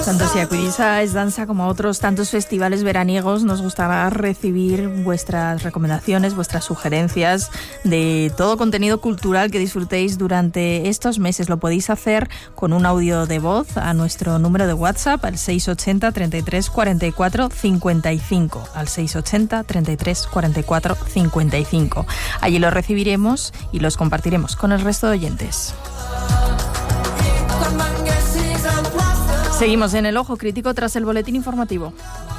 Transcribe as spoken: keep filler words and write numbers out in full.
Fantasía Quirisa es danza como otros tantos festivales veraniegos. Nos gustará recibir vuestras recomendaciones, vuestras sugerencias de todo contenido cultural que disfrutéis durante estos meses. Lo podéis hacer con un audio de voz a nuestro número de WhatsApp al seis ochenta, treinta y tres, cuarenta y cuatro, cincuenta y cinco, al seis ochenta, treinta y tres, cuarenta y cuatro, cincuenta y cinco. Allí los recibiremos y los compartiremos con el resto de oyentes. Seguimos en El Ojo Crítico tras el boletín informativo.